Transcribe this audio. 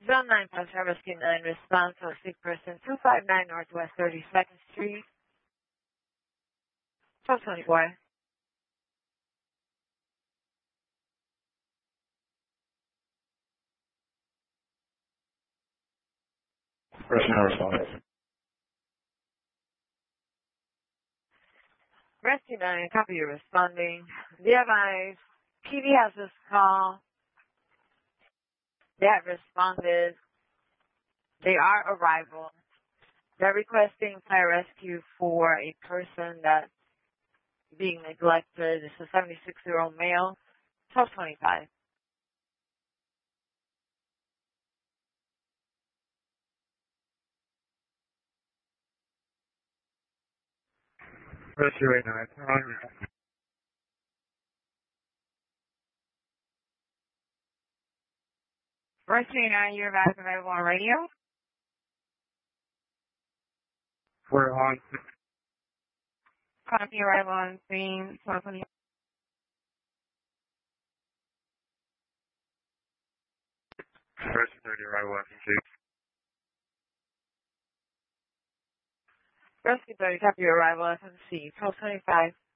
Zone 9 plus Rescue 9 response to a sick person 259 Northwest 32nd Street. 1224. Rescue 9 response. Rescue 9, copy you responding. The advice, PD has this call. They have responded. They are arrival. They're requesting fire rescue for a person that's being neglected. It's a 76-year-old male. 1225. Rescue 89. Rescue 9, you're back available on radio. We're on. Copy arrival on scene. 1220. Rescue 30 arrival FMC. Rescue 30, copy your arrival FMC. 1225.